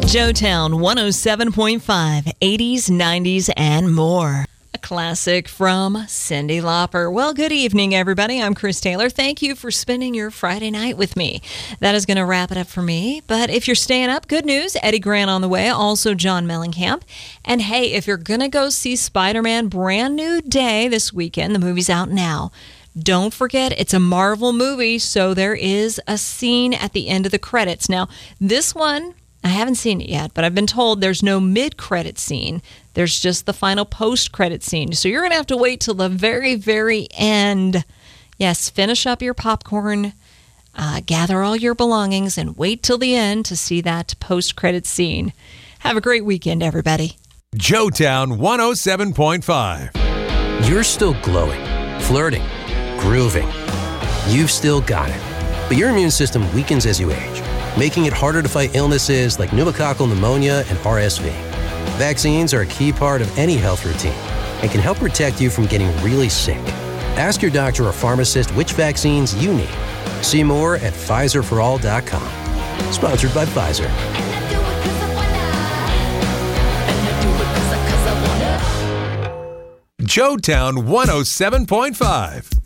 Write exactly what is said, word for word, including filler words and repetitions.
Joetown one oh seven point five, eighties, nineties, and more. A classic from Cyndi Lauper. Well, good evening, everybody. I'm Chris Taylor. Thank you for spending your Friday night with me. That is going to wrap it up for me. But if you're staying up, good news. Eddie Grant on the way. Also, John Mellencamp. And hey, if you're going to go see Spider-Man Brand New Day this weekend, the movie's out now. Don't forget, it's a Marvel movie, so there is a scene at the end of the credits. Now, this one, I haven't seen it yet, but I've been told there's no mid-credit scene. There's just the final post-credit scene. So you're going to have to wait till the very, very end. Yes, finish up your popcorn, uh, gather all your belongings, and wait till the end to see that post-credit scene. Have a great weekend, everybody. Joetown one oh seven point five. You're still glowing, flirting, grooving. You've still got it. But your immune system weakens as you age, making it harder to fight illnesses like pneumococcal pneumonia and R S V. Vaccines are a key part of any health routine and can help protect you from getting really sick. Ask your doctor or pharmacist which vaccines you need. See more at Pfizer for all dot com. Sponsored by Pfizer. Joetown one oh seven point five.